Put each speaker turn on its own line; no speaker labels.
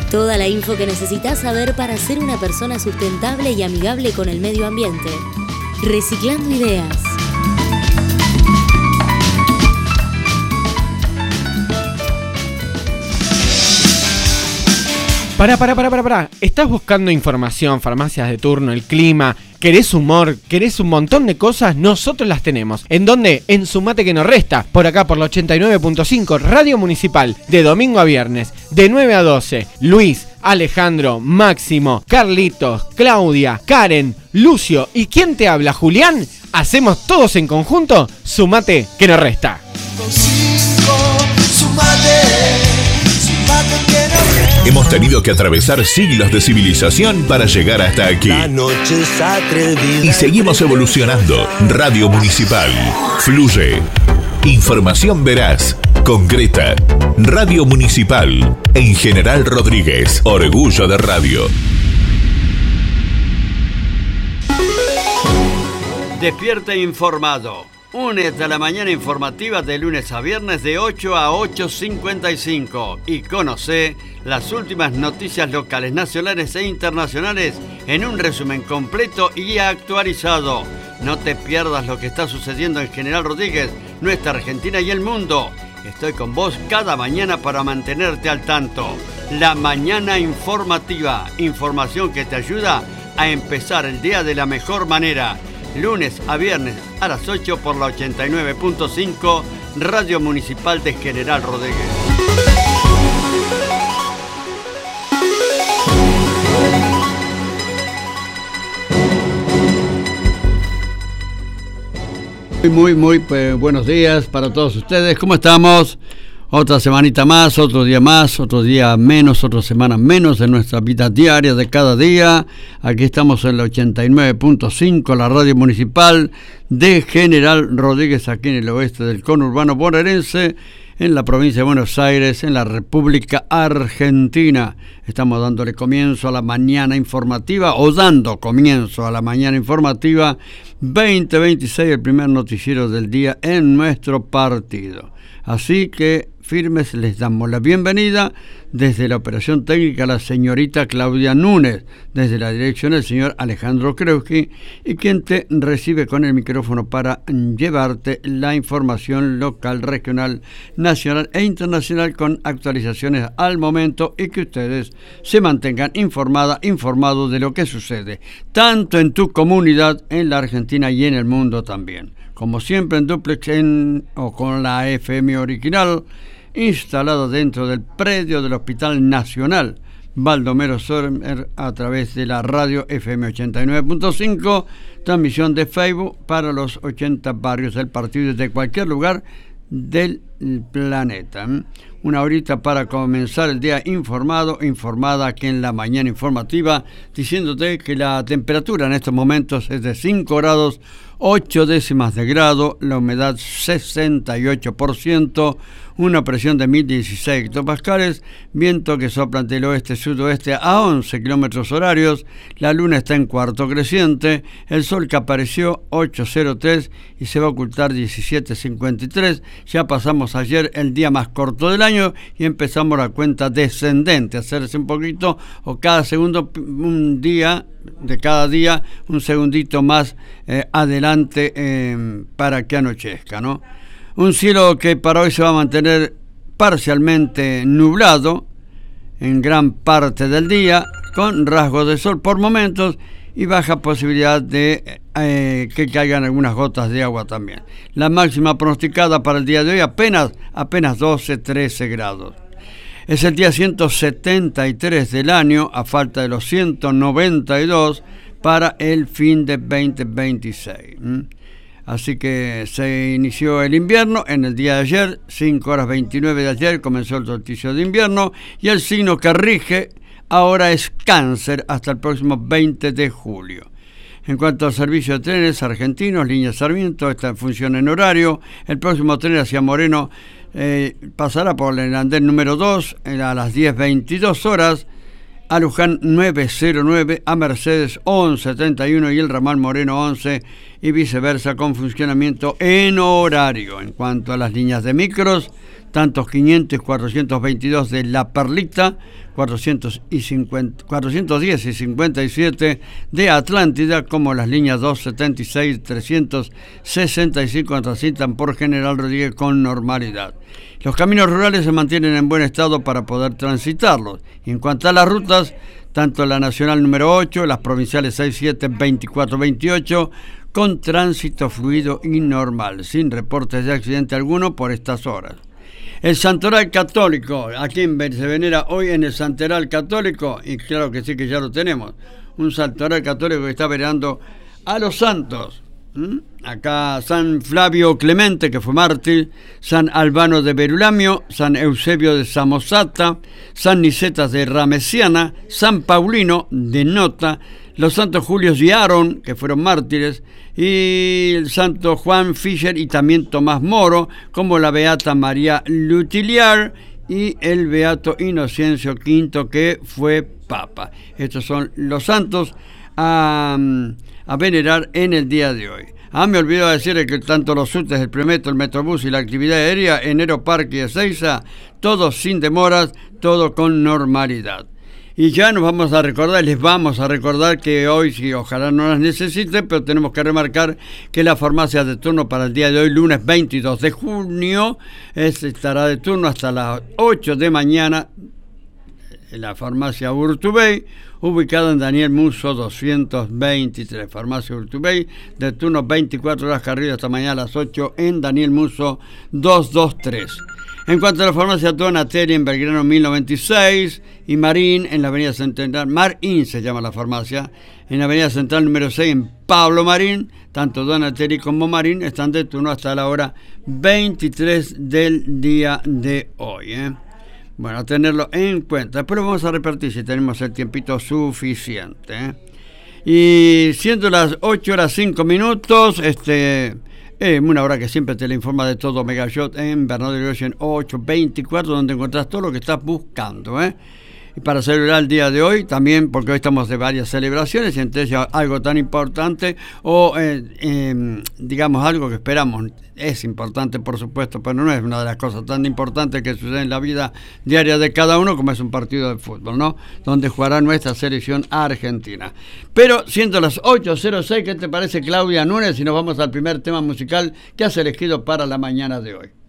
Toda la info que necesitas saber para ser una persona sustentable y amigable con el medio ambiente. Reciclando Ideas.
Pará. ¿Estás buscando información, farmacias de turno, el clima? ¿Querés humor? ¿Querés un montón de cosas? Nosotros las tenemos. ¿En dónde? En Sumate que nos resta. Por acá, por la 89.5, Radio Municipal. De domingo a viernes, de 9 a 12. Luis, Alejandro, Máximo, Carlitos, Claudia, Karen, Lucio y ¿quién te habla? Julián. Hacemos todos en conjunto Sumate que nos resta.
Hemos tenido que atravesar siglos de civilización para llegar hasta aquí. Y seguimos evolucionando. Radio Municipal. Fluye. Información veraz, concreta. Radio Municipal. En General Rodríguez. Orgullo de radio.
Despierta informado. Únete a la mañana informativa de lunes a viernes de 8 a 8:55 y conoce las últimas noticias locales, nacionales e internacionales en un resumen completo y actualizado. No te pierdas lo que está sucediendo en General Rodríguez, nuestra Argentina y el mundo. Estoy con vos cada mañana para mantenerte al tanto. La mañana informativa, información que te ayuda a empezar el día de la mejor manera. Lunes a viernes a las 8 por la 89.5 Radio Municipal de General Rodríguez. Muy buenos días para todos ustedes. ¿Cómo estamos? Otra semanita más, otro día menos, otra semana menos de nuestra vida diaria de cada día. Aquí estamos en la 89.5, la radio municipal de General Rodríguez, aquí en el oeste del conurbano bonaerense, en la provincia de Buenos Aires, en la República Argentina. Estamos dándole comienzo a la mañana informativa, o dando comienzo a la mañana informativa 2026, el primer noticiero del día en nuestro partido. Así que firmes les damos la bienvenida desde la operación técnica la señorita Claudia Núñez, desde la dirección el señor Alejandro Kreuski y quien te recibe con el micrófono para llevarte la información local, regional, nacional e internacional con actualizaciones al momento y que ustedes se mantengan informados de lo que sucede, tanto en tu comunidad, en la Argentina y en el mundo también. Como siempre en duplex o con la FM original, instalada dentro del predio del Hospital Nacional Baldomero Sormer a través de la radio FM 89.5, transmisión de Facebook para los 80 barrios del partido desde cualquier lugar del planeta. Una horita para comenzar el día informada aquí en la mañana informativa, diciéndote que la temperatura en estos momentos es de 5 grados 8 décimas de grado, la humedad 68%, una presión de 1016 hectopascales, viento que sopla del oeste-sudoeste a 11 kilómetros horarios, la luna está en cuarto creciente, el sol que apareció 8:03 y se va a ocultar 17:53, ya pasamos ayer el día más corto del año y empezamos la cuenta descendente, hacerse un poquito o cada segundo, un día de cada día, un segundito más adelante para que anochezca, ¿no? Un cielo que para hoy se va a mantener parcialmente nublado en gran parte del día, con rasgos de sol por momentos y baja posibilidad de que caigan algunas gotas de agua también. La máxima pronosticada para el día de hoy apenas 12-13 grados. Es el día 173 del año, a falta de los 192 para el fin de 2026. Así que se inició el invierno en el día de ayer, 5:29 de ayer comenzó el solsticio de invierno y el signo que rige ahora es Cáncer hasta el próximo 20 de julio. En cuanto al servicio de trenes argentinos, línea Sarmiento, está en función en horario. El próximo tren hacia Moreno pasará por el andén número 2 a las 10:22 horas, a Luján 9:09, a Mercedes 11:71 y el ramal Moreno 11 y viceversa con funcionamiento en horario. En cuanto a las líneas de micros, tanto 500 y 422 de La Perlita, 410 y 57 de Atlántida, como las líneas 276 y 365 transitan por General Rodríguez con normalidad. Los caminos rurales se mantienen en buen estado para poder transitarlos. Y en cuanto a las rutas, tanto la nacional número 8, las provinciales 6, 7, 24, 28, con tránsito fluido y normal, sin reportes de accidente alguno por estas horas. El Santoral Católico, ¿a quién se venera hoy en el Santoral Católico? Y claro que sí, que ya lo tenemos. Un Santoral Católico que está venerando a los santos. Acá San Flavio Clemente, que fue mártir, San Albano de Berulamio, San Eusebio de Samosata, San Nicetas de Ramesiana, San Paulino de Nota, los santos Julios y Aarón, que fueron mártires, y el santo Juan Fischer y también Tomás Moro, como la beata María Lutiliar y el beato Inocencio V, que fue papa. Estos son los santos a venerar en el día de hoy. Me olvidé decir que tanto los subtes, el premetro, el metrobús y la actividad aérea en Aeroparque y Ezeiza, todo sin demoras, todo con normalidad. Y ya nos vamos a recordar, les vamos a recordar que hoy, sí, ojalá no las necesiten, pero tenemos que remarcar que la farmacia de turno para el día de hoy, lunes 22 de junio, estará de turno hasta las 8 de mañana en la farmacia Urtubey, ubicada en Daniel Musso 223. Farmacia Urtubey, de turno 24 horas corrido hasta mañana a las 8 en Daniel Musso 223. En cuanto a la farmacia Donatelli en Belgrano 1096 y Marín en la avenida Central, Marín se llama la farmacia, en la avenida Central número 6 en Pablo Marín, tanto Donatelli como Marín están de turno hasta la hora 23 del día de hoy. Bueno, a tenerlo en cuenta. Después lo vamos a repartir si tenemos el tiempito suficiente. Y siendo las 8 horas 5 minutos, una hora que siempre te la informa de todo Megashot en Bernardo de Irigoyen 824, donde encontrás todo lo que estás buscando. Y para celebrar el día de hoy, también porque hoy estamos de varias celebraciones, y entre ellas algo tan importante, o digamos algo que esperamos, es importante por supuesto, pero no es una de las cosas tan importantes que suceden en la vida diaria de cada uno, como es un partido de fútbol, ¿no? Donde jugará nuestra selección argentina. Pero siendo las 8:06, ¿qué te parece, Claudia Núñez? Si nos vamos al primer tema musical que has elegido para la mañana de hoy.